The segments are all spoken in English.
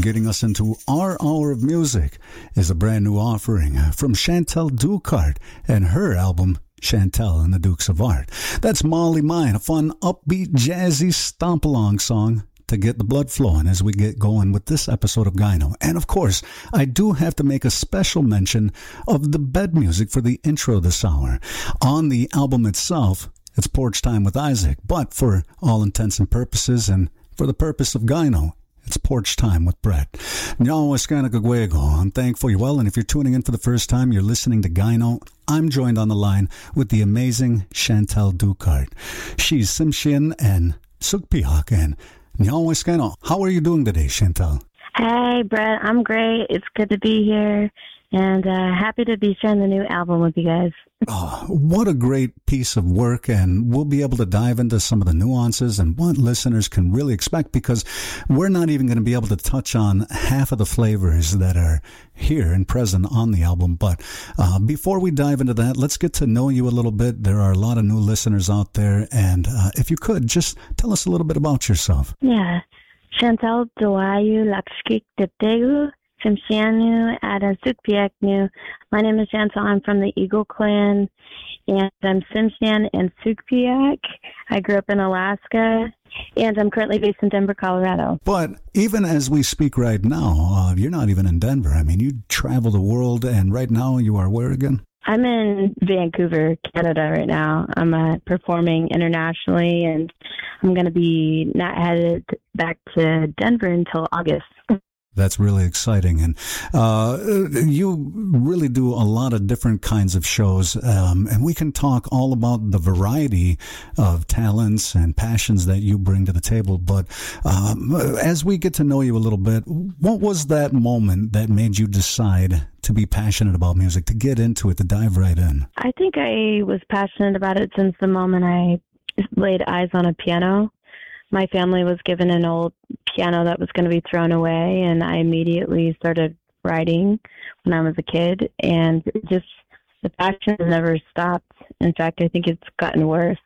Getting us into our hour of music is a brand new offering from Chantel Dukart and her album Chantel and the Dukes of Art. That's Molly Mine, a fun, upbeat, jazzy stomp-along song to get the blood flowing as we get going with this episode of Gyno. And of course, I do have to make a special mention of the bed music for the intro this hour. On the album itself, it's Porch Time with Isaac, but for all intents and purposes and for the purpose of Gyno, it's Porch Time with Brett. I'm thankful you're well, and if you're tuning in for the first time, you're listening to Gyno. I'm joined on the line with the amazing Chantel Dukart. She's Tsimshian and Sugpiaq, and how are you doing today, Chantel? Hey, Brett. I'm great. It's good to be here, and happy to be sharing the new album with you guys. Oh, what a great piece of work, and we'll be able to dive into some of the nuances and what listeners can really expect, because we're not even going to be able to touch on half of the flavors that are here and present on the album. But before we dive into that, let's get to know you a little bit. There are a lot of new listeners out there, and if you could, just tell us a little bit about yourself. Yeah. Chantel Doayu Lakshkik Deptegu. Tsimshianu Ada Sugpiaq. My name is Chantel. I'm from the Eagle Clan, and I'm Tsimshian and Sugpiaq. I grew up in Alaska, and I'm currently based in Denver, Colorado. But even as we speak right now, you're not even in Denver. I mean, you travel the world, and right now you are where again? I'm in Vancouver, Canada right now. I'm performing internationally, and I'm going to be not headed back to Denver until August. That's really exciting. And you really do a lot of different kinds of shows. And we can talk all about the variety of talents and passions that you bring to the table. But as we get to know you a little bit, what was that moment that made you decide to be passionate about music, to get into it, to dive right in? I think I was passionate about it since the moment I laid eyes on a piano. My family was given an old piano that was going to be thrown away, and I immediately started writing when I was a kid, and just the passion has never stopped. In fact, I think it's gotten worse.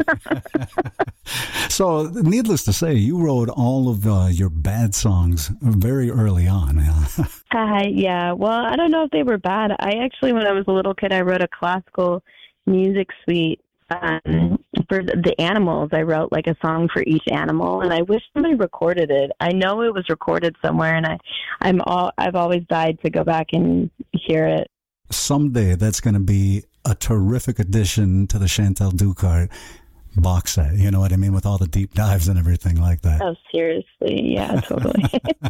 So, needless to say, you wrote all of your bad songs very early on. Yeah, well, I don't know if they were bad. I actually, when I was a little kid, I wrote a classical music suite for the animals. I wrote like a song for each animal, and I wish somebody recorded it. I know it was recorded somewhere, and I've always died to go back and hear it. Someday that's going to be a terrific addition to the Chantel Dukart box set. You know what I mean? With all the deep dives and everything like that. Oh, seriously. Yeah, totally.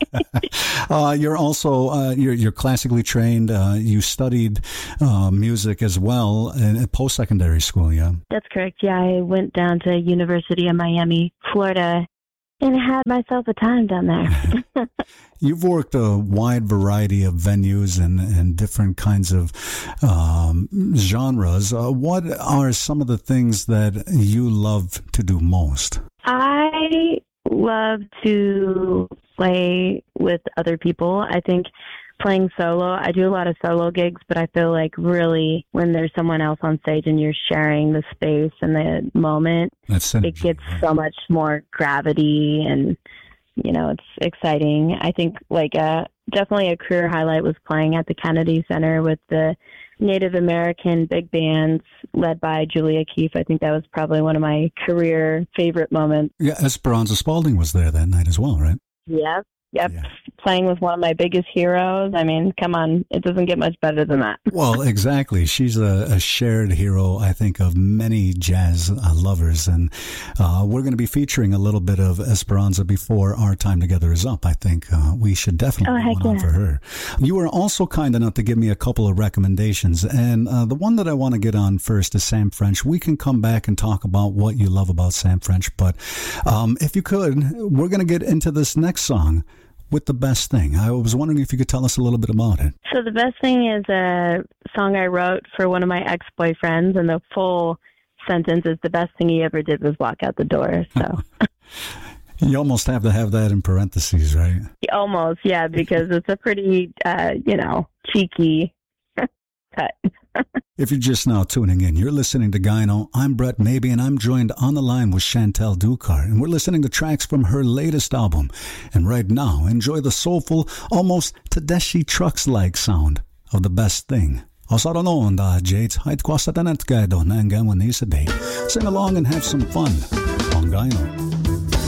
You're also, you're classically trained. You studied music as well in post-secondary school, yeah? That's correct. Yeah, I went down to University of Miami, Florida, and had myself a time down there. You've worked a wide variety of venues and different kinds of genres. What are some of the things that you love to do most? I love to play with other people. I think playing solo, I do a lot of solo gigs, but I feel like really when there's someone else on stage and you're sharing the space and the moment, it gets so much more gravity, and you know, it's exciting. I think like definitely a career highlight was playing at the Kennedy Center with the Native American big bands led by Julia Keefe. I think that was probably one of my career favorite moments. Yeah, Esperanza Spalding was there that night as well, right? Yep. Yeah. Playing with one of my biggest heroes. I mean, come on. It doesn't get much better than that. Well, exactly. She's a shared hero, I think, of many jazz lovers. And we're going to be featuring a little bit of Esperanza before our time together is up. I think we should definitely go on for her. You were also kind enough to give me a couple of recommendations. And the one that I want to get on first is Sam French. We can come back and talk about what you love about Sam French. But if you could, we're going to get into this next song with The Best Thing. I was wondering if you could tell us a little bit about it. So The Best Thing is a song I wrote for one of my ex-boyfriends, and the full sentence is, the best thing he ever did was walk out the door. So you almost have to have that in parentheses, right? Almost, yeah, because it's a pretty, cheeky cut. If you're just now tuning in, you're listening to Gyno. I'm Brett Maybe, and I'm joined on the line with Chantel Ducart, and we're listening to tracks from her latest album. And right now, enjoy the soulful, almost Tedeschi Trucks-like sound of The Best Thing. Osaro noon da Jades, hait kwasa tanet gaido na hanggang wanisa day. Sing along and have some fun on Gyno.